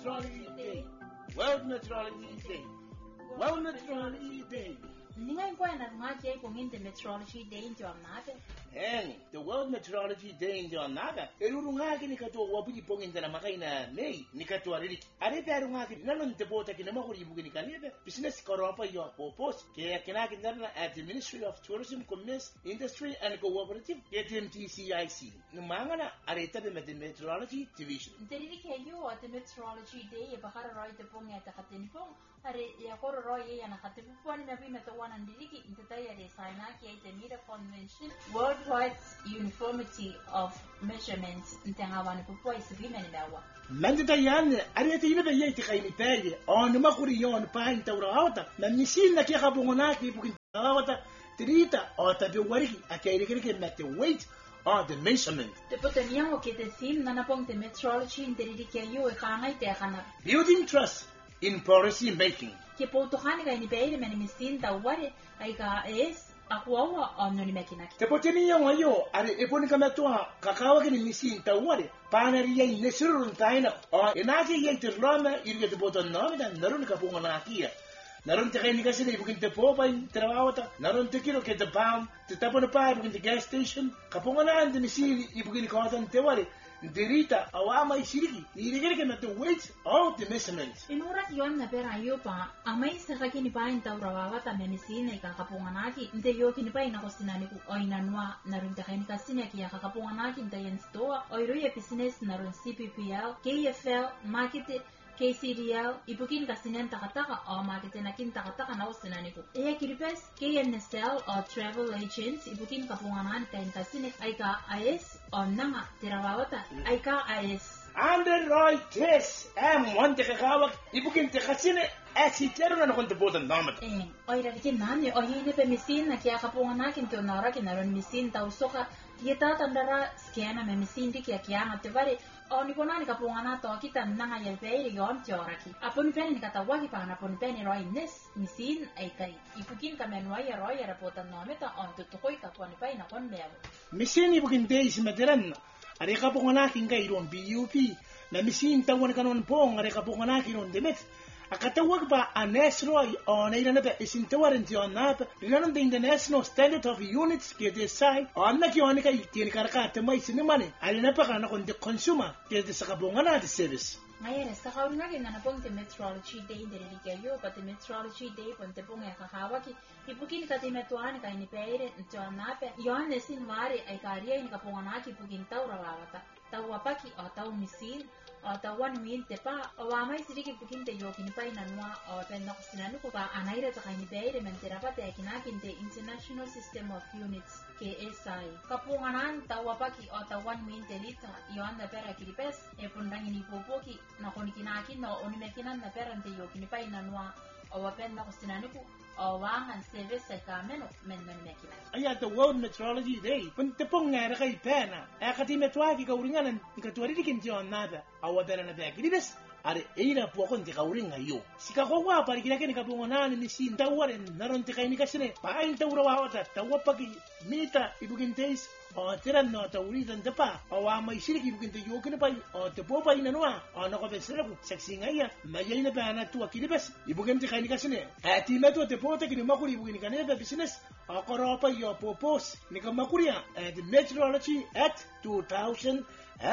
Meteorology Day. World Meteorology Day. World Meteorology Day. Ningai po na ngaki kung hindi Meteorology Day ndio amnabe. The World Meteorology Day ndio amnabe. Erurungaki nikato wabuji pongin dala makaina nei nikato arili. Are darungaki nanon debota kina makuri bugini kanebe. Business koropa yo popos ke kinaki ndana at the Ministry of Tourism, Commerce, Industry and Cooperative (MTCIC). Numangana areta be Meteorology Division. Ndiri ke yo at the Meteorology Day bahara roi de pong eta katinpong are ya koro roi ya na katipon na bi metawana ndiri intatai are saina ki ite mira convention worldwide uniformity of measurements ntangawana pupo isibimeni dawa. Mandita yan areta ina be yiti kaini pege on makuri yon pain tawrata na misin na kia bungona ki bukin tawata trita o tabi wariki akairi ke mete weight or the measurement. The potential ke the theme na napong the meteorology ndiri ke yo e kangai te kana. Building trust in policy making. Ke poto hani ga ni beire meni misin taware ai ga es akwawa onno ni mekinaki. Te potenia ngayo are eponi kamatua kakawa ke ni misin taware panari ye nesirun taina o enaki ye terlama irge te poto no da narun ka punga na kia. Naron te kaini kasi na ibukin te popa in trawawata. Naron te kilo ke te pam te tapon pa ibukin te gas station. Kapunga na ande misiri ibukin ka watan te wale. Derita awama isiriki irigere ke mate weight of the measurements. Inurat yon na pera yo pa amai sa kini pa in tawrawawata menisina ikakapunga naki nte yo kini pa ina kosinani ku oinanwa narun te kaini kasi na kia kakapunga naki nte yen store oiro ye business narun CPPL KFL market KCDL ibukin kasinen takataka o makitenakin takataka na usinaniku. Eya kiripes KNSL o travel agents ibukin kapunganan kain kasine aika AS o nanga tirawawata aika AS. Under right test wante kakawak ibukin te kasine asitero na konte bodan namat. Oira dikin nani oyine pe misin na kia kapunganakin to nara kinaron misin tausoka yeta tandara skena me misin di kia ngate oni konani kapungana to kita nanga yelpei yon tioraki apun peni katawaki pa na pun peni roi nes misin aikai ipukin kamenwa ya roi ya rapotan nometa on tutukoi kaponi pa na kon mewo misin ibukin days materan are kapungana kinga iron BUP na misin tawon kanon pong are kapungana kinon demet akatawag ba a national on ila na isin tawaran on nap ilanon the international standard of units ke desai on na kioni kai tin karaka te mai sinimane alina pa kana kon the consumer ke de sakabongana the service ngayon sa kauna kin na pong the meteorology day diri kayo but the meteorology day pon te pong kakawaki ipukin ka timetuan kai ni peire on nap yon nesin mari ay kariya ni kapongana ki pukin tawrawata tawapaki o taw misin o tawan win te pa o amai siriki pukin te yokin pa inanwa o tenok sinanu ko pa anaira ta kaini beire mentera pa te kinakin te International System of Units KSI kapunganan tawapaki o tawan win te lita yon na pera kiripes e pundang ini popoki na konikinakin no onimekinan na pera te yokin pa inanwa o wapen na sinanu ko o wangan service sa kameno mennon mekinan aya the World Meteorology Day pun te pong ngara kay pena akati metwagi ka uringanan ikatuari dikin tion nada awabera na bag libes are eina pokon te kauringa yo sika ko wa pari kina ken kapungonani ni sin tawaren naron te kaini kasine pain tawrawa wata tawapaki mita ibukin days o tiran no tawritan te pa o ama isiriki ibukin te yokin pa o te popa ina noa o na ko besera ku sexy ngaya mayina pa na tu akilibes ibukin te kaini kasine ati meto te pota kini makuri ibukin kanebe business o koropa yo popos ni kamakuria at meteorology at 2021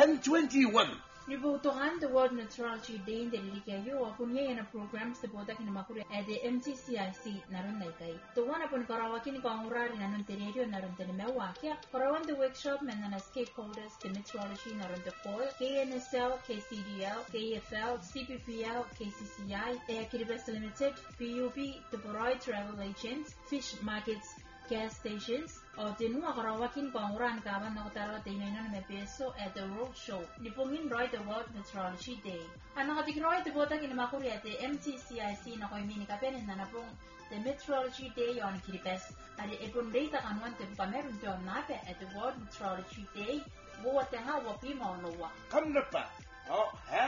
Nibutuhan the World Meteorology Day in the Likayo, Apunya and programs the Bodak in Makuri at the MTCIC Narun Laikai. The one upon Karawaki Kangura in Anontario Narun Tenemewakia, Karawan the workshop and an stakeholders, the meteorology Narun the Pole, KNSL, KCDL, KFL, CPPL, KCCI, Air Kiribes Limited, PUB, the Boroi Travel Agents, Fish Markets, gas stations, o tinua karawakin panguran kawan na kutara tinainan na peso at the road show. Nipungin Roy the World Meteorology Day. Ano katik Roy the Botang in Makuri at the MTCIC na koy mini kapenin na napong the Meteorology Day on Kiripes. Adi ipon data kanuan te pameron John Nape at the World Meteorology Day. Buwat nga wapi mo nowa. Come na pa. Oh,